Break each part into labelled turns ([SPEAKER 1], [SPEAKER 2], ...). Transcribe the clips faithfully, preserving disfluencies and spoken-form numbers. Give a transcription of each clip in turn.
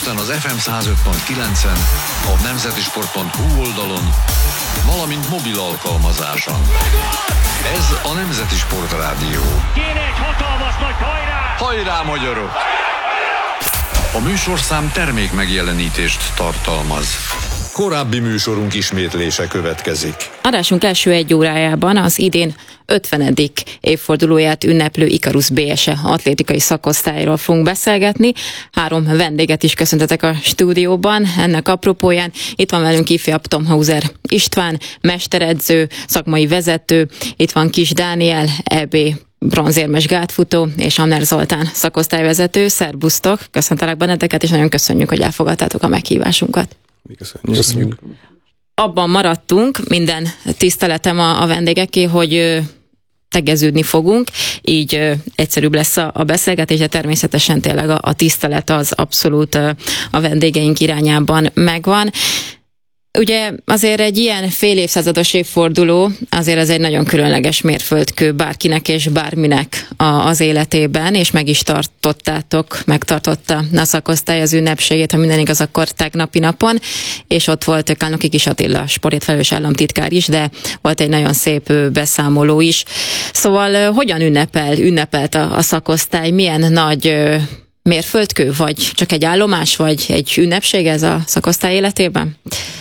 [SPEAKER 1] Budapesten az ef em száz öt pont kilencen, a nemzetisport pont hu oldalon, valamint mobil alkalmazáson. Ez a Nemzeti Sport Rádió.
[SPEAKER 2] Kéne egy hatalmas nagy hajrá!
[SPEAKER 1] Hajrá, magyarok! A műsorszám termék megjelenítést tartalmaz. Korábbi műsorunk ismétlése következik.
[SPEAKER 3] Adásunk első egy órájában az idén ötvenedik évfordulóját ünneplő Ikarus bé es e atlétikai szakosztályról fogunk beszélgetni. Három vendéget is köszöntetek a stúdióban. Ennek apropóján itt van velünk ifjabb Thomhauser István, mesteredző, szakmai vezető, itt van Kis Dániel, é bé bronzérmes gátfutó, és Amner Zoltán szakosztályvezető. Szerbusztok, köszöntelek benneteket, és nagyon köszönjük, hogy elfogadtátok a meghívásunkat.
[SPEAKER 4] Köszönjük. Köszönjük.
[SPEAKER 3] Abban maradtunk, minden tiszteletem a, a vendégeké, hogy ö, tegeződni fogunk, így ö, egyszerűbb lesz a, a beszélgetés, de természetesen tényleg a, a tisztelet az abszolút ö, a vendégeink irányában megvan. Ugye azért egy ilyen fél évszázados évforduló, azért ez egy nagyon különleges mérföldkő bárkinek és bárminek a, az életében, és meg is tartottátok, megtartotta a szakosztály az ünnepségét, ha minden igaz, akkor tegnapi napon, és ott volt Kálnoki Kis Attila, sportért felelős államtitkár is, de volt egy nagyon szép beszámoló is. Szóval hogyan ünnepel, ünnepelt a, a szakosztály, milyen nagy mérföldkő, vagy csak egy állomás, vagy egy ünnepség ez a szakosztály életében?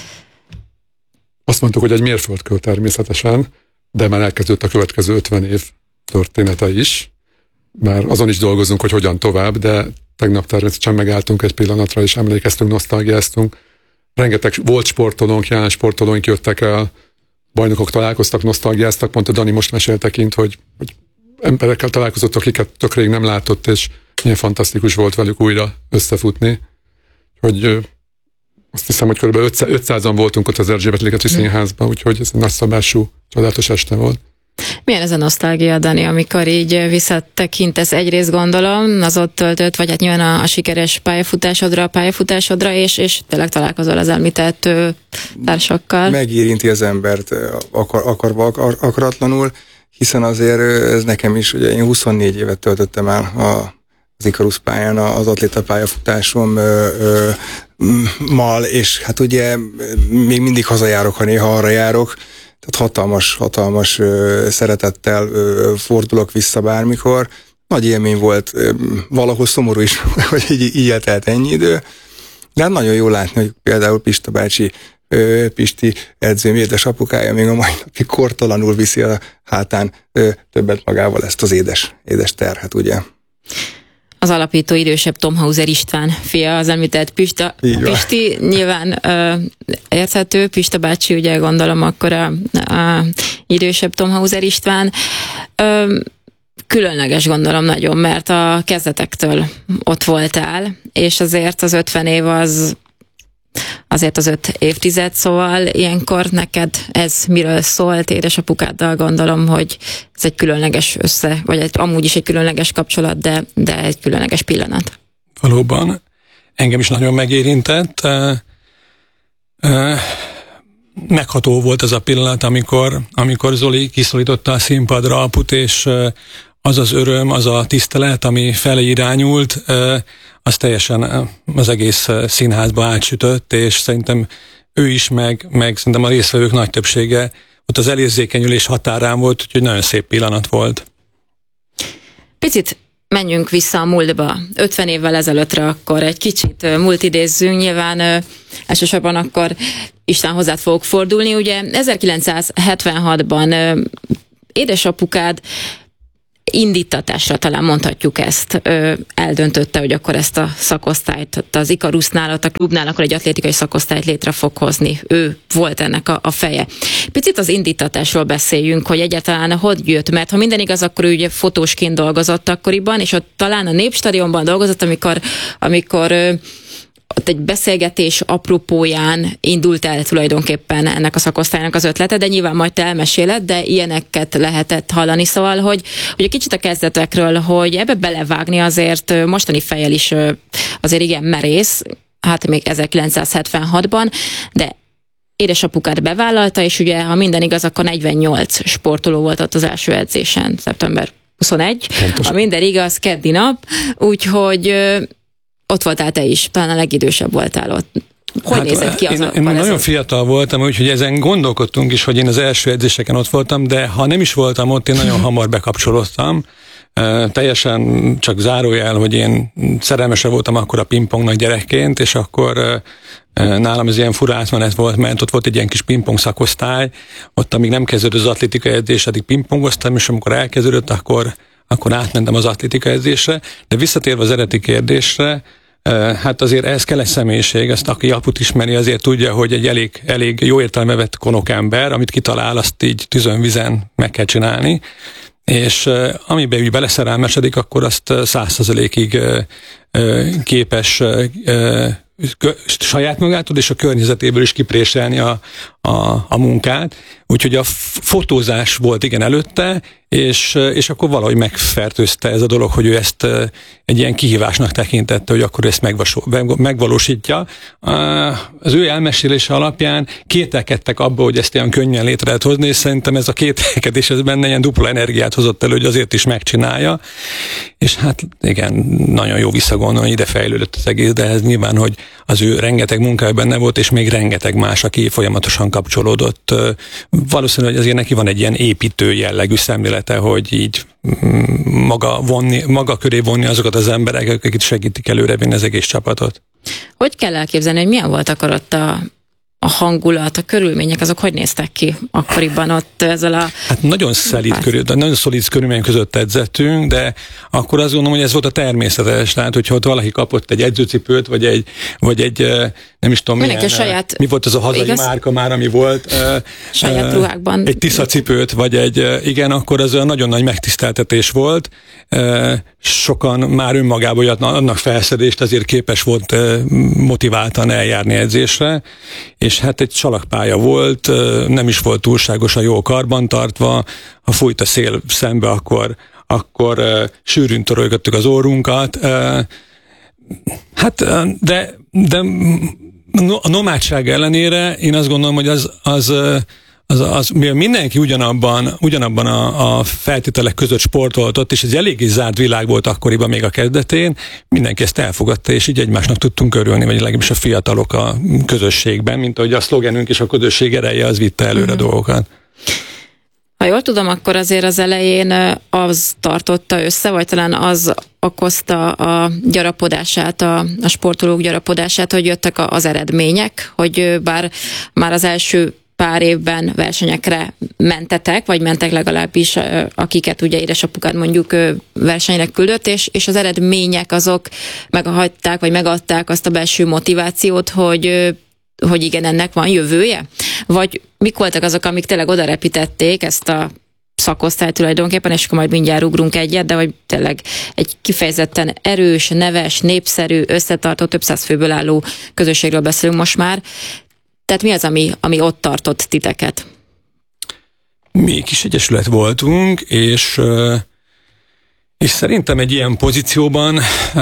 [SPEAKER 4] Azt mondtuk, hogy egy mérföldkő természetesen, de már elkezdődött a következő ötven év története is. Már azon is dolgozunk, hogy hogyan tovább, de tegnap természetesen megálltunk egy pillanatra, és emlékeztünk, nosztalgiáztunk. Rengeteg volt sportolónk, jelen sportolóink jöttek el, bajnokok találkoztak, nosztalgiáztak, pont a Dani most mesélte kint, hogy, hogy emberekkel találkozott, akiket tök rég nem látott, és milyen fantasztikus volt velük újra összefutni, hogy azt hiszem, hogy kb. ötszázan voltunk ott az Erzsébet-ligeti Színházban, úgyhogy ez egy nagyszabású, csodálatos este volt.
[SPEAKER 3] Milyen ez a nosztalgia, Dani, amikor így visszatekintesz, egyrészt gondolom, az ott töltött, vagy hát nyilván a, a sikeres pályafutásodra, a pályafutásodra, és, és tényleg találkozol az említett társakkal.
[SPEAKER 5] Megérinti az embert akar, akarva, akar, akaratlanul, hiszen azért ez nekem is, ugye én huszonnégy évet töltöttem el a az Ikarus pályán, az atléta pályafutásommal, és hát ugye még mindig hazajárok, ha néha arra járok, tehát hatalmas, hatalmas szeretettel fordulok vissza bármikor. Nagy élmény volt, valahol szomorú is, hogy így, így eltelt ennyi idő, de hát nagyon jó látni, hogy például Pista bácsi, Pisti edzőm, édesapukája még a mai napig kortalanul viszi a hátán többet magával ezt az édes, édes terhet, ugye.
[SPEAKER 3] Az alapító idősebb Thomhauser István fia, az említett Pista. Pisti nyilván ö, érthető, Pista bácsi, ugye gondolom akkor a, a idősebb Thomhauser István. Ö, különleges gondolom nagyon, mert a kezdetektől ott voltál, és azért az ötven év az azért az öt évtized, szóval ilyenkor neked ez miről szólt, édesapukáddal gondolom, hogy ez egy különleges össze, vagy egy, amúgy is egy különleges kapcsolat, de, de egy különleges pillanat.
[SPEAKER 6] Valóban, engem is nagyon megérintett. Megható volt az a pillanat, amikor, amikor Zoli kiszólította a színpadra aput, és az az öröm, az a tisztelet, ami felé irányult, az teljesen az egész színházba átsütött, és szerintem ő is, meg, meg szerintem a résztvevők nagy többsége ott az elérzékenyülés határán volt, úgyhogy nagyon szép pillanat volt.
[SPEAKER 3] Picit menjünk vissza a múltba, ötven évvel ezelőttre, akkor egy kicsit múlt idézzünk, nyilván ö, elsősorban akkor István hozzád fogok fordulni, ugye ezerkilencszázhetvenhatban ö, édesapukád indítatásra talán mondhatjuk ezt, ö, eldöntötte, hogy akkor ezt a szakosztályt, az Ikarusnál, a klubnál akkor egy atlétikai szakosztályt létre fog hozni. Ő volt ennek a, a feje. Picit az indítatásról beszéljünk, hogy egyáltalán hogy jött, mert ha minden igaz, akkor ő ugye fotósként dolgozott akkoriban, és ott talán a Népstadionban dolgozott, amikor, amikor ö, ott egy beszélgetés apropóján indult el tulajdonképpen ennek a szakosztálynak az ötlete, de nyilván majd te elmeséled, de ilyeneket lehetett hallani. Szóval, hogy, hogy egy kicsit a kezdetekről, hogy ebbe belevágni azért mostani fejjel is azért igen merész, hát még ezerkilencszázhetvenhatban, de édesapukád bevállalta, és ugye, ha minden igaz, akkor negyvennyolc sportoló volt ott az első edzésen, szeptember huszonegy, ha minden igaz, keddi nap, úgyhogy ott voltál te is, talán a legidősebb voltál ott. Hogy hát, nézett ki az
[SPEAKER 6] én,
[SPEAKER 3] a
[SPEAKER 6] én nagyon fiatal voltam, úgyhogy ezen gondolkodtunk is, hogy én az első edzéseken ott voltam, de ha nem is voltam ott, én nagyon hamar bekapcsolódtam. Uh, teljesen csak zárójel, hogy én szerelmese voltam akkor a pingpongnak gyerekként, és akkor uh, nálam ez ilyen fura átmenet volt, mert ott volt egy ilyen kis pingpong szakosztály, ott amíg nem kezdődött az atlétika edzés, addig pingpongoztam, és amikor elkezdődött, akkor, akkor átmentem az atlétika edzésre, de visszatérve az eredeti kérdésre, hát azért ez kell egy személyiség, ezt aki aput ismeri, azért tudja, hogy egy elég, elég jó értelembe vett konokember, amit kitalál, azt így tűzön-vizen meg kell csinálni, és amiben úgy beleszerelmesedik, akkor azt száz százalékig képes saját magától és a környezetéből is kipréselni a, a, a munkát. Úgyhogy a fotózás volt igen előtte, és, és akkor valahogy megfertőzte ez a dolog, hogy ő ezt egy ilyen kihívásnak tekintette, hogy akkor ezt megvalósítja. Az ő elmesélése alapján kételkedtek abba, hogy ezt ilyen könnyen létre lehet hozni, és szerintem ez a kételkedés ez benne ilyen dupla energiát hozott elő, hogy azért is megcsinálja. És hát igen, nagyon jó visszagondolni, ide fejlődött az egész, de ez nyilván, hogy az ő rengeteg munkája benne volt, és még rengeteg más, aki folyamatosan kapcsolódott. Valószínűleg, hogy azért neki van egy ilyen építő jellegű szemlélete, hogy így maga, vonni, maga köré vonni azokat az emberek, akik segítik előrevinni az egész csapatot.
[SPEAKER 3] Hogy kell elképzelni, hogy milyen volt akkor ott a, a hangulat, a körülmények, azok hogy néztek ki akkoriban ott ezzel a...
[SPEAKER 6] Hát nagyon szelíd körül, nagyon szolid körülmények között edzettünk, de akkor azt gondolom, hogy ez volt a természetes, tehát hogyha ott valaki kapott egy edzőcipőt, vagy egy, vagy egy nem is tudom milyen, saját, mi volt az a hazai igaz? Márka már, ami volt.
[SPEAKER 3] Saját ruhákban.
[SPEAKER 6] Egy Tisza cipőt, vagy egy, igen, akkor az nagyon nagy megtiszteltetés volt. Sokan már önmagában adnak felszedést, azért képes volt motiváltan eljárni edzésre, és hát egy salakpálya volt, nem is volt túlságosan jól karbantartva, ha fújt a szél szembe, akkor, akkor sűrűn torolgattuk az orrunkat. Hát, de, de a nomádság ellenére én azt gondolom, hogy az, az, az, az mivel mindenki ugyanabban, ugyanabban a, a feltételek között sportoltott, és ez eléggé zárt világ volt akkoriban még a kezdetén, mindenki ezt elfogadta, és így egymásnak tudtunk örülni, vagy legalábbis a fiatalok a közösségben, mint ahogy a szlogenünk és a közösség ereje az vitte előre mm-hmm. dolgokat.
[SPEAKER 3] Ha jól tudom, akkor azért az elején az tartotta össze, vagy talán az okozta a gyarapodását, a, a sportolók gyarapodását, hogy jöttek az eredmények, hogy bár már az első pár évben versenyekre mentetek, vagy mentek legalábbis, akiket ugye édesapukád mondjuk versenyre küldött, és, és az eredmények azok meghagyták, vagy megadták azt a belső motivációt, hogy hogy igen, ennek van jövője? Vagy mik voltak azok, amik tényleg oda repítették ezt a szakosztályt tulajdonképpen, és akkor majd mindjárt ugrunk egyet, de hogy tényleg egy kifejezetten erős, neves, népszerű, összetartó, több száz főből álló közösségről beszélünk most már. Tehát mi az, ami, ami ott tartott titeket?
[SPEAKER 6] Mi kis egyesület voltunk, és, és szerintem egy ilyen pozícióban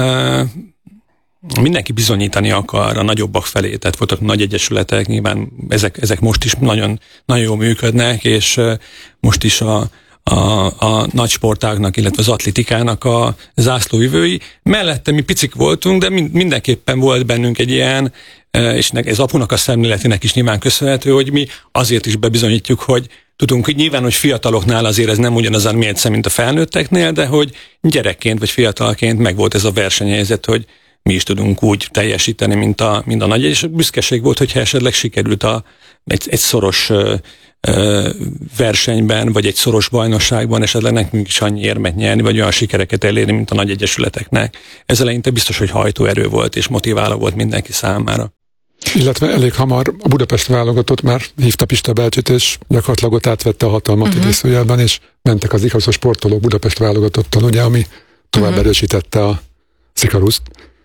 [SPEAKER 6] mindenki bizonyítani akar a nagyobbak felé, tehát voltak nagy egyesületek, nyilván ezek, ezek most is nagyon, nagyon jól működnek, és most is a, a, a nagy sportágnak, illetve az atlétikának a zászlóvivői. Mellette mi picik voltunk, de mindenképpen volt bennünk egy ilyen, és ez apunak a szemléletének is nyilván köszönhető, hogy mi azért is bebizonyítjuk, hogy tudunk, hogy nyilván, hogy fiataloknál azért ez nem ugyanaz a mérce, mint a felnőtteknél, de hogy gyerekként vagy fiatalként megvolt ez a versenyhelyzet, hogy mi is tudunk úgy teljesíteni, mint a, mint a nagy, és büszkeség volt, hogyha esetleg sikerült a, egy, egy szoros ö, ö, versenyben, vagy egy szoros bajnokságban esetleg nekünk is annyi érmet nyerni, vagy olyan sikereket elérni, mint a nagy egyesületeknek. Ez eleinte biztos, hogy hajtóerő volt, és motiváló volt mindenki számára.
[SPEAKER 4] Illetve elég hamar a Budapest válogatott már hívta Pista Belcsit, és gyakorlatilag ott átvette a hatalmat uh-huh. idézőjelben, és mentek az igazos sportolók Budapest válogatottan, ugye, ami tovább uh-huh. erősítette a Szikaruszt.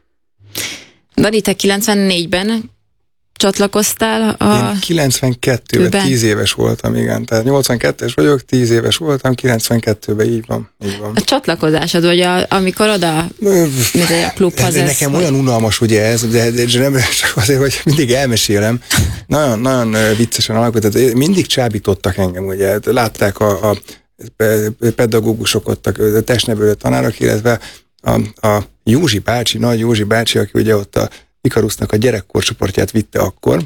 [SPEAKER 3] Dani, te kilencvennégyben csatlakoztál a...
[SPEAKER 5] Én kilencvenkettőben tíz éves voltam, igen. Tehát nyolcvankettes vagyok, tíz éves voltam, kilencvenkettőben így van. Így van.
[SPEAKER 3] A csatlakozásod, vagy a, amikor oda mint a klubhoz
[SPEAKER 5] ez... Nekem olyan unalmas ugye ez, de, de nem csak azért, hogy mindig elmesélem. Nagyon, nagyon viccesen alakult. Tehát mindig csábítottak engem, ugye. Látták a, a pedagógusok ott, a testnevelő tanárok, illetve a, a Józsi bácsi, nagy Józsi bácsi, aki ugye ott a Ikarusznak a gyerekkorcsoportját vitte akkor,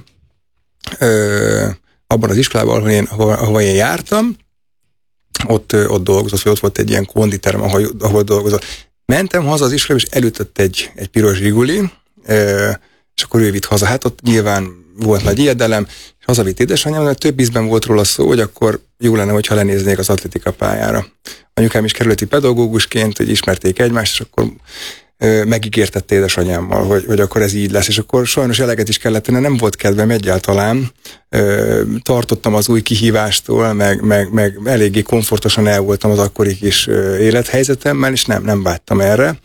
[SPEAKER 5] ö, abban az iskolában, ahol én, ahol, ahol én jártam, ott, ott dolgozott, vagy ott volt egy ilyen konditerem, ahol, ahol dolgozott. Mentem haza az iskolába, és elütött egy, egy piros Zsiguli, ö, és akkor ő vitt haza. Hát ott nyilván volt nagy ijedelem, és hazavitt édesanyám, mert több ízben volt róla szó, hogy akkor jó lenne, hogyha lenéznék az atlétika pályára. Anyukám is kerületi pedagógusként, hogy ismerték egymást, és akkor ö, megígértette édesanyámmal, hogy, hogy akkor ez így lesz, és akkor sajnos eleget is kellett tenni, nem volt kedvem egyáltalán. Ö, tartottam az új kihívástól, meg, meg, meg eléggé komfortosan el voltam az akkori kis ö, élethelyzetemmel, és nem, nem vágytam erre.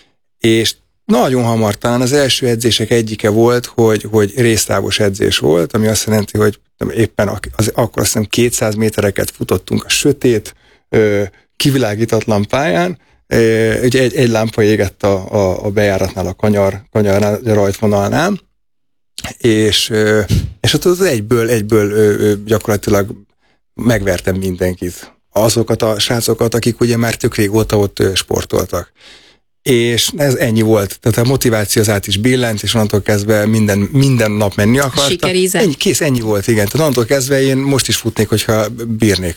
[SPEAKER 5] És nagyon hamar, talán az első edzések egyike volt, hogy, hogy résztávos edzés volt, ami azt jelenti, hogy éppen az, akkor azt hiszem kétszáz métereket futottunk a sötét, ö, kivilágítatlan pályán, ö, ugye egy, egy lámpa égett a, a, a bejáratnál, a kanyar, kanyarnál, a rajtvonalnál, és, ö, és ott az egyből, egyből ö, ö, gyakorlatilag megvertem mindenkit. Azokat a srácokat, akik ugye már tök régóta ott ö, sportoltak. És ez ennyi volt. Tehát a motiváció az át is billent, és onnantól kezdve minden, minden nap menni akartam.
[SPEAKER 3] Sikeríze.
[SPEAKER 5] Ennyi, kész, ennyi volt, igen. Tehát onnantól kezdve én most is futnék, hogyha bírnék.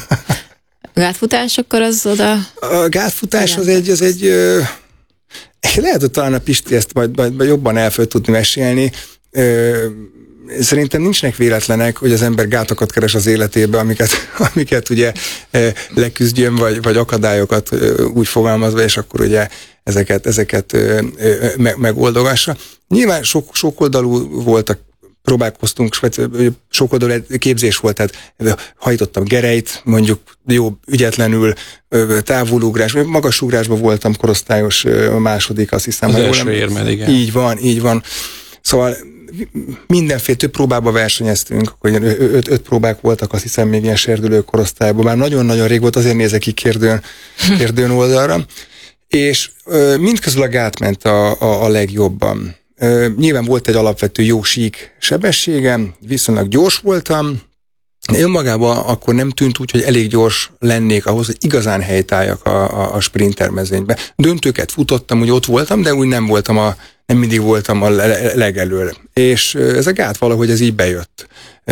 [SPEAKER 3] Gátfutás, akkor az oda...
[SPEAKER 5] A gátfutás az egy, az egy ö, lehet, hogy talán a Pisti ezt majd, majd, majd jobban el föl tudni mesélni. Ö, Szerintem nincsnek véletlenek, hogy az ember gátakat keres az életébe, amiket, amiket ugye leküzdjön, vagy, vagy akadályokat úgy fogalmazva, és akkor ugye ezeket, ezeket me, megoldogassa. Nyilván sok, sok oldalú voltak, próbálkoztunk, sok oldalú képzés volt, tehát hajtottam gerejt, mondjuk jó, ügyetlenül, távolugrás, magasugrásban voltam korosztályos második, azt hiszem.
[SPEAKER 6] Az első érmed, igen.
[SPEAKER 5] Így van, így van. Szóval mindenféle több próbába versenyeztünk, hogy öt, öt próbák voltak, azt hiszem még ilyen serdülő korosztályban, már nagyon-nagyon rég volt, azért nézek ki kérdőn, kérdőn oldalra, és ö, mindközül a gát ment a, a, a legjobban. Ö, nyilván volt egy alapvető jó sík sebességem, viszonylag gyors voltam, önmagában akkor nem tűnt úgy, hogy elég gyors lennék ahhoz, hogy igazán helytálljak a, a, a sprinter mezőnybe. Döntőket futottam, úgy ott voltam, de úgy nem voltam a nem mindig voltam a legelől. És ez a gát valahogy ez így bejött.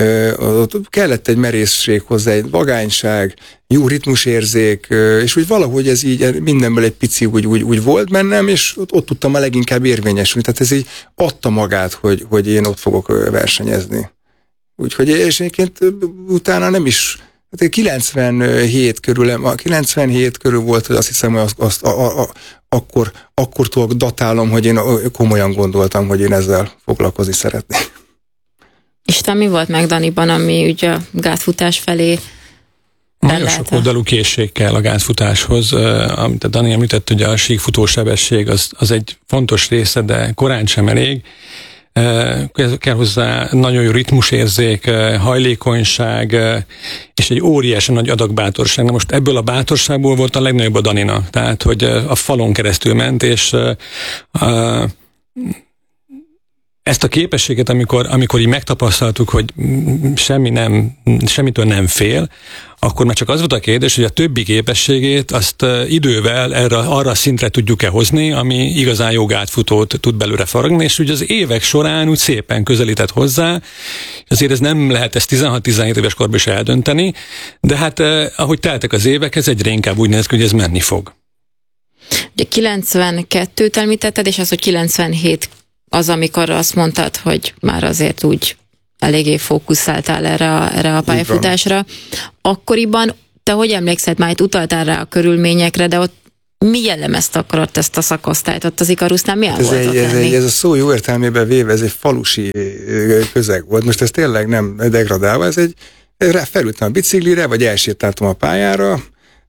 [SPEAKER 5] Ott kellett egy merészség hozzá, egy vagányság, jó ritmusérzék, és úgy valahogy ez így mindenből egy pici úgy, úgy, úgy volt bennem, és ott, ott tudtam a leginkább érvényesülni. Tehát ez így adta magát, hogy, hogy én ott fogok versenyezni. Úgyhogy és egyébként utána nem is, hát kilencvenhét körül, kilencvenhét körül volt, hogy azt hiszem, hogy azt, azt a, a, akkor, akkortól datálom, hogy én komolyan gondoltam, hogy én ezzel foglalkozni szeretnék.
[SPEAKER 3] Isten, mi volt meg Daniban, ami ugye a gátfutás felé
[SPEAKER 6] nagyon sok oldalú készség kell a gátfutáshoz. Amit a Dani említett, hogy a síkfutó sebesség az, az egy fontos része, de korán sem elég. Kell hozzá nagyon jó ritmusérzék, hajlékonyság, és egy óriási nagy adag bátorság. Na most ebből a bátorságból volt a legnagyobb a Daninak. Tehát, hogy a falon keresztül ment, és a, ezt a képességet, amikor, amikor így megtapasztaltuk, hogy semmi nem, semmitől nem fél, akkor már csak az volt a kérdés, hogy a többi képességét azt idővel erre, arra a szintre tudjuk-e hozni, ami igazán jó gátfutót tud belőle faragni, és ugye az évek során úgy szépen közelített hozzá. Azért ez nem lehet ezt tizenhat-tizenhét éves korban is eldönteni, de hát ahogy teltek az évek, ez egyre inkább úgy néz ki, hogy ez menni fog.
[SPEAKER 3] Ugye kilencvenkettőt említetted, és az, hogy kilencvenhét az, amikor azt mondtad, hogy már azért úgy eléggé fókuszáltál erre a, erre a pályafutásra. Akkoriban, te hogy emlékszel, már itt utaltál rá a körülményekre, de ott mi jellemezte akkor ott ezt a szakosztályt? Ott az Ikarusznál milyen
[SPEAKER 5] ez
[SPEAKER 3] volt
[SPEAKER 5] egy, ez, egy, ez a szó jó értelmében véve, ez egy falusi közeg volt. Most ez tényleg nem degradálva, ez egy, felültem a biciklire, vagy elsétáltam a pályára,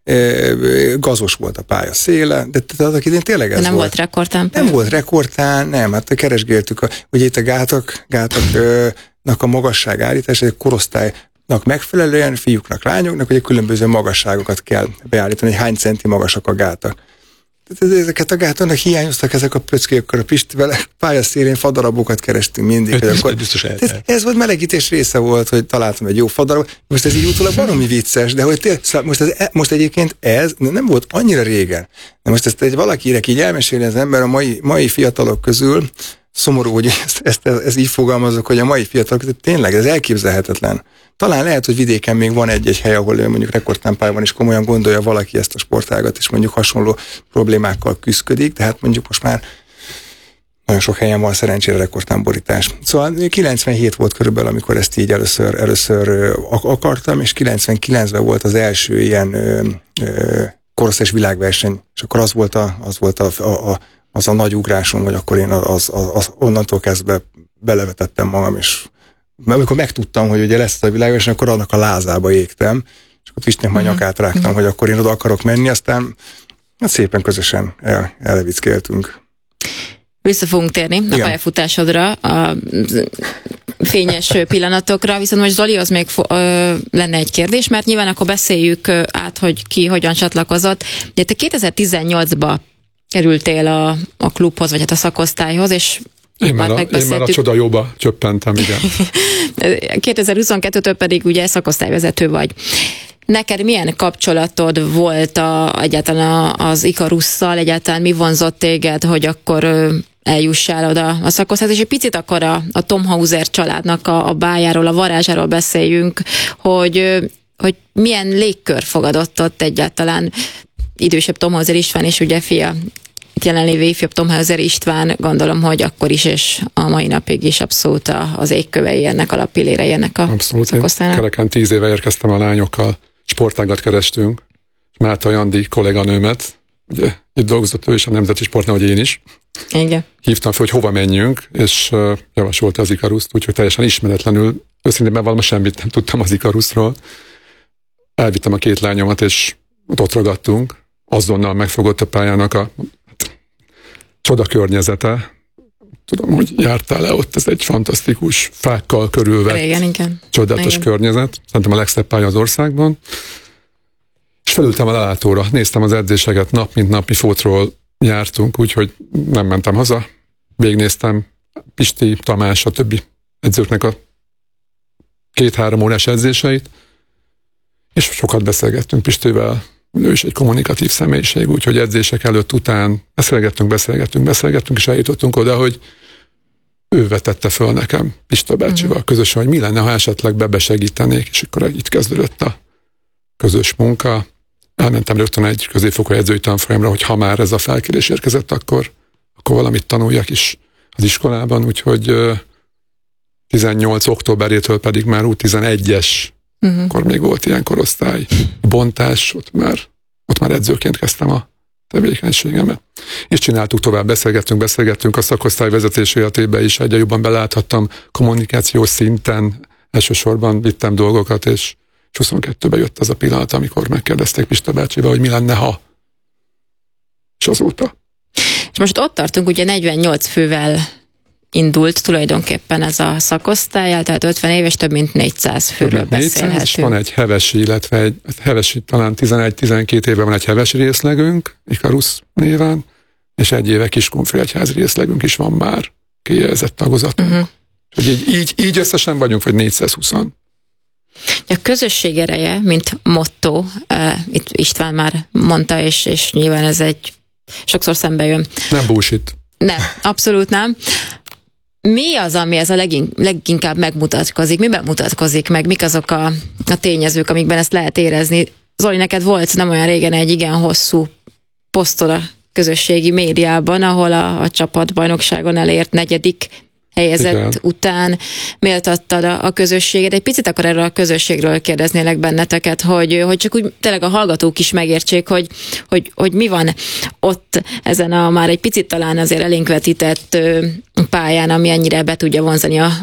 [SPEAKER 5] gazos volt a pálya széle, de tehát az, tényleg ez
[SPEAKER 3] nem
[SPEAKER 5] volt.
[SPEAKER 3] volt rekordtán?
[SPEAKER 5] Nem volt rekordtán, nem, hát keresgéltük, a, ugye itt a gátak, gátaknak a magasság állítás, egy korosztálynak megfelelően, fiúknak, lányoknak, ugye különböző magasságokat kell beállítani, hogy hány centi magasak a gátak. ezeket a gátonnak hiányoztak ezek a pöckék, akkor a Pistivel pályaszélén fadarabokat kerestünk mindig.
[SPEAKER 6] Öt,
[SPEAKER 5] akkor,
[SPEAKER 6] biztos
[SPEAKER 5] ez, ez volt melegítés része volt, hogy találtam egy jó fadarabot. Most ez így utólag baromi vicces, de hogy tél, szóval most, ez, most egyébként ez nem volt annyira régen. De most ezt egy valakinek így elmeséli az ember a mai, mai fiatalok közül, szomorú, hogy ezt, ezt, ezt, ezt így fogalmazok, hogy a mai fiatalok közül tényleg ez elképzelhetetlen. Talán lehet, hogy vidéken még van egy-egy hely, ahol mondjuk rekordtámpában is komolyan gondolja valaki ezt a sportágat, és mondjuk hasonló problémákkal küszködik, de hát mondjuk most már nagyon sok helyen van szerencsére rekordtámborítás. Szóval kilencvenhét volt körülbelül, amikor ezt így először, először akartam, és kilencvenkilencben volt az első ilyen ö, ö, korosztályos világverseny, és akkor az volt a, az volt a, a, a az a nagy ugrásom, hogy akkor én az, az, az onnantól kezdve belevetettem magam, és amikor megtudtam, hogy ugye lesz a világverseny, akkor annak a lázába égtem, és akkor Pistinek már nyakát rágtam, hogy akkor én oda akarok menni, aztán hát szépen közösen el, ellevickéltünk.
[SPEAKER 3] Vissza fogunk térni a pályafutásodra, a fényes pillanatokra, viszont most Zolihoz még fo- ö, lenne egy kérdés, mert nyilván akkor beszéljük át, hogy ki hogyan csatlakozott. Ugye te kétezer-tizennyolcban kerültél a, a klubhoz, vagy hát a szakosztályhoz, és
[SPEAKER 4] én már, a, én már a csoda jóba csöppentem, igen.
[SPEAKER 3] kétezer-huszonkettőtől pedig ugye szakosztályvezető vagy. Neked milyen kapcsolatod volt a, egyáltalán az Ikarusszal, egyáltalán mi vonzott téged, hogy akkor eljussál oda a szakosztályhoz, és egy picit akkor a, a Tom Hauser családnak a, a bájáról, a varázsáról beszéljünk, hogy, hogy milyen légkör fogadott ott egyáltalán idősebb Tom Hauser István, és ugye fia, itt jelenlévő ifjabb Tom Hauser István, gondolom, hogy akkor is, és a mai napig is abszolút az égkövei ennek, a lappillérei ennek a
[SPEAKER 4] abszolút,
[SPEAKER 3] szakosztálynak.
[SPEAKER 4] Abszolút, kereken tíz éve érkeztem a lányokkal, sportágat kerestünk, Márta Jandi kolléganőmet, ugye itt dolgozott ő is a Nemzeti Sportnál, hogy én is.
[SPEAKER 3] Igen.
[SPEAKER 4] Hívtam fel, hogy hova menjünk, és uh, javasolta az Ikaruszt, úgyhogy teljesen ismeretlenül, őszintén bevallom, semmit nem tudtam az Ikaruszról. Elvittem a két lányomat, és ott ragadtunk. Azonnal megfogott a pályának a csoda környezete. Tudom, hogy jártál le ott, ez egy fantasztikus, fákkal körülvett,
[SPEAKER 3] igen, igen.
[SPEAKER 4] csodálatos igen. környezet. Szerintem a legszebb pálya az országban. És felültem a lelátóra, néztem az edzéseket, nap mint nap, mi fótról jártunk, úgyhogy nem mentem haza. Végignéztem Pisti, Tamás, a többi edzőknek a két-három órás edzéseit, és sokat beszélgettünk Pistivel. Ő is egy kommunikatív személyiség, úgyhogy edzések előtt, után beszélgettünk, beszélgettünk, beszélgettünk, és eljutottunk oda, hogy ő vetette föl nekem Pista bácsival uh-huh. közösen, hogy mi lenne, ha esetleg bebesegítenék, és akkor itt kezdődött a közös munka. Elmentem rögtön egy középfokú edzői tanfolyamra, hogy ha már ez a felkérés érkezett, akkor, akkor valamit tanuljak is az iskolában, úgyhogy tizennyolc októberétől pedig már ú tizenegyes, uh-huh. akkor még volt ilyen korosztály bontás, ott már, ott már edzőként kezdtem a tevékenységemet. És csináltuk tovább, beszélgettünk, beszélgettünk, a szakosztály vezetés életébe is egyre jobban beláthattam, kommunikációs szinten elsősorban vittem dolgokat, és huszonkettőben jött az a pillanat, amikor megkérdezték Pista bácsiba, hogy mi lenne, ha. És azóta.
[SPEAKER 3] És most ott tartunk, ugye negyvennyolc fővel indult tulajdonképpen ez a szakosztály, tehát ötven éves, több mint négyszáz főről beszélhetünk.
[SPEAKER 4] Van egy hevesi, illetve egy hevesi, talán tizenegy-tizenkét éve van egy hevesi részlegünk, Ikarusz néven, és egy éve Kiskunfélegyházi részlegünk is van már, kijelzett tagozatunk. Uh-huh. Úgyhogy így, így, így összesen vagyunk, vagy négyszázhúsz.
[SPEAKER 3] A közösség ereje, mint motto, uh, itt István már mondta, és, és nyilván ez egy sokszor szembe jön.
[SPEAKER 4] Nem bullshit.
[SPEAKER 3] Nem, abszolút nem. Mi az, ami ez a legin, leginkább megmutatkozik? Miben mutatkozik meg? Mik azok a, a tényezők, amikben ezt lehet érezni? Zoli, neked volt nem olyan régen egy igen hosszú posztod a közösségi médiában, ahol a, a csapatbajnokságon elért negyedik helyezett igen. után méltattad a, a közösséget. Egy picit akkor erről a közösségről kérdeznélek benneteket, hogy, hogy csak úgy tényleg a hallgatók is megértsék, hogy, hogy, hogy mi van ott ezen a már egy picit talán azért elénk vetített pályán, ami ennyire be tudja vonzani a